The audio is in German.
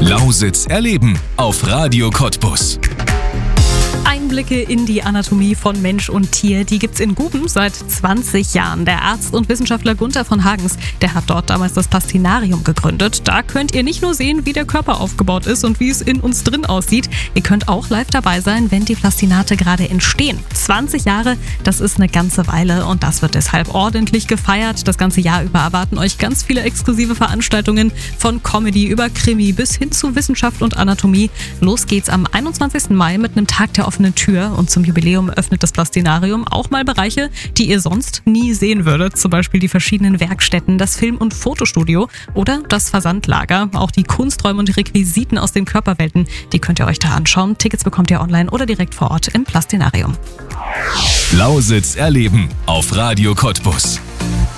Lausitz erleben auf Radio Cottbus. Einblicke in die Anatomie von Mensch und Tier, die gibt's in Guben seit 20 Jahren. Der Arzt und Wissenschaftler Gunther von Hagens, der hat dort damals das Pastinarium gegründet. Da könnt ihr nicht nur sehen, wie der Körper aufgebaut ist und wie es in uns drin aussieht. Ihr könnt auch live dabei sein, wenn die Plastinate gerade entstehen. 20 Jahre, das ist eine ganze Weile und das wird deshalb ordentlich gefeiert. Das ganze Jahr über erwarten euch ganz viele exklusive Veranstaltungen von Comedy über Krimi bis hin zu Wissenschaft und Anatomie. Los geht's am 21. Mai mit einem Tag der offenen Tür und zum Jubiläum öffnet das Plastinarium auch mal Bereiche, die ihr sonst nie sehen würdet. Zum Beispiel die verschiedenen Werkstätten, das Film- und Fotostudio oder das Versandlager. Auch die Kunsträume und die Requisiten aus den Körperwelten, die könnt ihr euch da anschauen. Tickets bekommt ihr online oder direkt vor Ort im Plastinarium. Lausitz erleben auf Radio Cottbus.